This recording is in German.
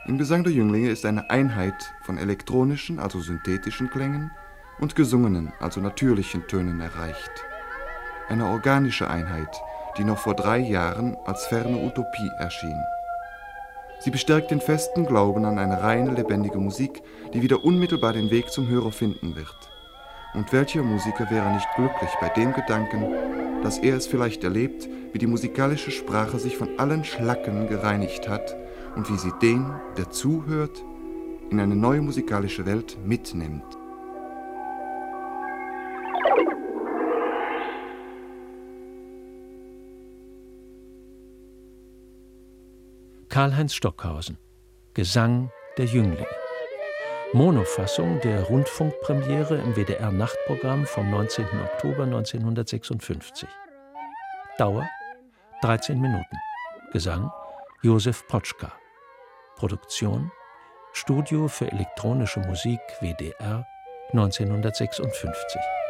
Im Gesang der Jünglinge ist eine Einheit von elektronischen, also synthetischen Klängen und gesungenen, also natürlichen Tönen erreicht. Eine organische Einheit, die noch vor 3 Jahren als ferne Utopie erschien. Sie bestärkt den festen Glauben an eine reine, lebendige Musik, die wieder unmittelbar den Weg zum Hörer finden wird. Und welcher Musiker wäre nicht glücklich bei dem Gedanken, dass er es vielleicht erlebt, wie die musikalische Sprache sich von allen Schlacken gereinigt hat und wie sie den, der zuhört, in eine neue musikalische Welt mitnimmt. Karl-Heinz Stockhausen, Gesang der Jünglinge. Monofassung der Rundfunkpremiere im WDR-Nachtprogramm vom 19. Oktober 1956. Dauer 13 Minuten. Gesang Josef Potschka. Produktion Studio für elektronische Musik WDR 1956.